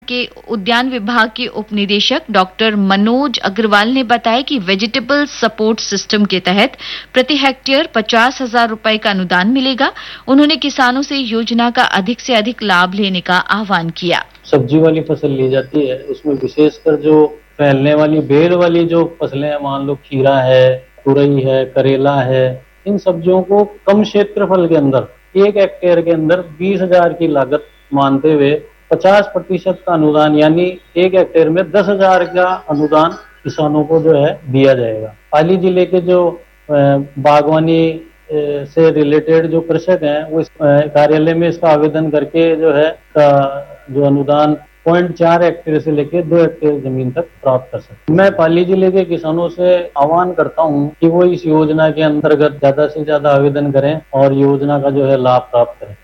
उद्यान विभाग के उप निदेशक डॉक्टर मनोज अग्रवाल ने बताया कि वेजिटेबल सपोर्ट सिस्टम के तहत प्रति हेक्टेयर 50,000 रुपए का अनुदान मिलेगा। उन्होंने किसानों से योजना का अधिक से अधिक लाभ लेने का आह्वान किया। सब्जी वाली फसल ली जाती है, उसमें विशेषकर जो फैलने वाली बेल वाली जो फसलें हैं, मान लो खीरा है, तुरई है, करेला है, इन सब्जियों को कम क्षेत्रफल के अंदर 1 हेक्टेयर के अंदर 20,000 की लागत मानते हुए 50% का अनुदान यानी 1 हेक्टेयर में 10,000 का अनुदान किसानों को जो है दिया जाएगा। पाली जिले के जो बागवानी से रिलेटेड जो कृषक हैं वो इस कार्यालय में इसका आवेदन करके जो है जो अनुदान 0.4 हेक्टेयर से लेकर 2 हेक्टेयर जमीन तक प्राप्त कर सकते। मैं पाली जिले के किसानों से आह्वान करता हूं कि वो इस योजना के अंतर्गत ज्यादा से ज्यादा आवेदन करें और योजना का जो है लाभ प्राप्त करें।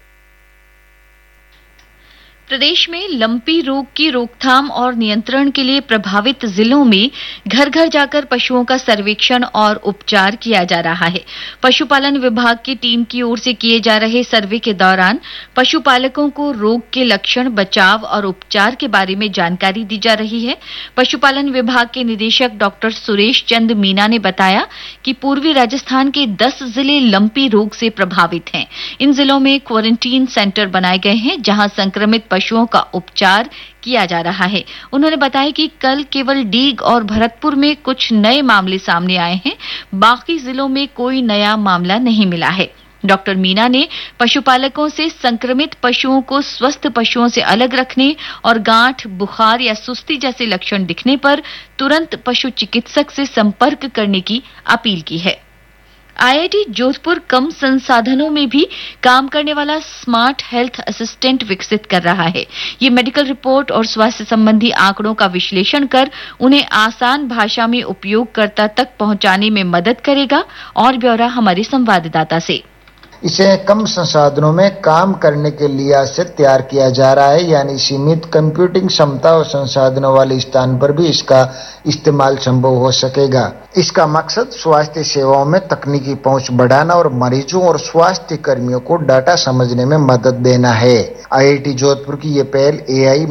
प्रदेश में लंपी रोग की रोकथाम और नियंत्रण के लिए प्रभावित जिलों में घर घर जाकर पशुओं का सर्वेक्षण और उपचार किया जा रहा है। पशुपालन विभाग की टीम की ओर से किए जा रहे सर्वे के दौरान पशुपालकों को रोग के लक्षण, बचाव और उपचार के बारे में जानकारी दी जा रही है। पशुपालन विभाग के निदेशक डॉक्टर सुरेश चंद मीना ने बताया कि पूर्वी राजस्थान के 10 जिले लंपी रोग से प्रभावित हैं। इन जिलों में क्वारंटीन सेंटर बनाए गए हैं जहां संक्रमित पशुओं का उपचार किया जा रहा है। उन्होंने बताया कि कल केवल डीग और भरतपुर में कुछ नए मामले सामने आए हैं, बाकी जिलों में कोई नया मामला नहीं मिला है। डॉक्टर मीना ने पशुपालकों से संक्रमित पशुओं को स्वस्थ पशुओं से अलग रखने और गांठ, बुखार या सुस्ती जैसे लक्षण दिखने पर तुरंत पशु चिकित्सक से संपर्क करने की अपील की है। आईआईटी जोधपुर कम संसाधनों में भी काम करने वाला स्मार्ट हेल्थ असिस्टेंट विकसित कर रहा है। ये मेडिकल रिपोर्ट और स्वास्थ्य संबंधी आंकड़ों का विश्लेषण कर उन्हें आसान भाषा में उपयोगकर्ता तक पहुंचाने में मदद करेगा। और ब्यौरा हमारे संवाददाता से। इसे कम संसाधनों में काम करने के लिए से तैयार किया जा रहा है, यानी सीमित कंप्यूटिंग क्षमता और संसाधनों वाले स्थान पर भी इसका इस्तेमाल संभव हो सकेगा। इसका मकसद स्वास्थ्य सेवाओं में तकनीकी पहुंच बढ़ाना और मरीजों और स्वास्थ्य कर्मियों को डाटा समझने में मदद देना है। आईआईटी जोधपुर की ये पहल एआई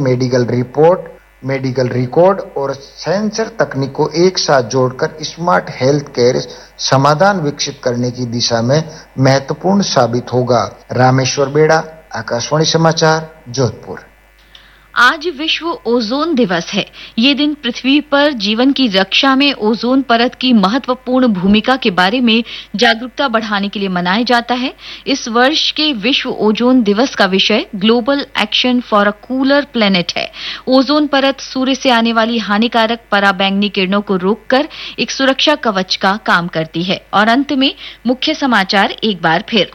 मेडिकल रिकॉर्ड और सेंसर तकनीक को एक साथ जोड़कर स्मार्ट हेल्थ केयर समाधान विकसित करने की दिशा में महत्वपूर्ण साबित होगा। रामेश्वर बेड़ा, आकाशवाणी समाचार, जोधपुर। आज विश्व ओजोन दिवस है। ये दिन पृथ्वी पर जीवन की रक्षा में ओजोन परत की महत्वपूर्ण भूमिका के बारे में जागरूकता बढ़ाने के लिए मनाया जाता है। इस वर्ष के विश्व ओजोन दिवस का विषय global action for a cooler planet है। ओजोन परत सूर्य से आने वाली हानिकारक पराबैंगनी किरणों को रोककर एक सुरक्षा कवच का काम करती है। और अंत में मुख्य समाचार एक बार फिर।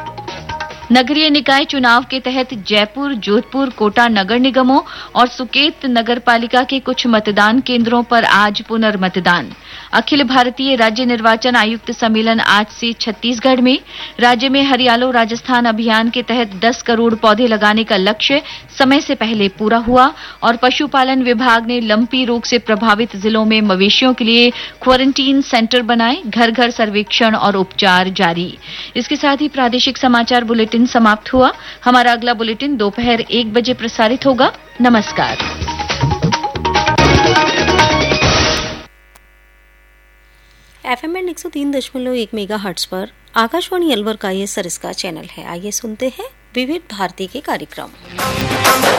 नगरीय निकाय चुनाव के तहत जयपुर, जोधपुर, कोटा नगर निगमों और सुकेत नगरपालिका के कुछ मतदान केंद्रों पर आज पुनर्मतदान। अखिल भारतीय राज्य निर्वाचन आयुक्त सम्मेलन आज से छत्तीसगढ़ में। राज्य में हरियालो राजस्थान अभियान के तहत 10 करोड़ पौधे लगाने का लक्ष्य समय से पहले पूरा हुआ। और पशुपालन विभाग ने लंपी रोग से प्रभावित जिलों में मवेशियों के लिए क्वारंटीन सेंटर बनाए। घर घर सर्वेक्षण और उपचार जारी। इसके साथ ही प्रादेशिक समाचार बुलेटिन समाप्त हुआ। हमारा अगला बुलेटिन दोपहर 1 बजे प्रसारित होगा। नमस्कार। FM 103.1 मेगाहर्ट्ज पर आकाशवाणी अलवर का ये सरिस्का चैनल है। आइए सुनते हैं विविध भारती के कार्यक्रम।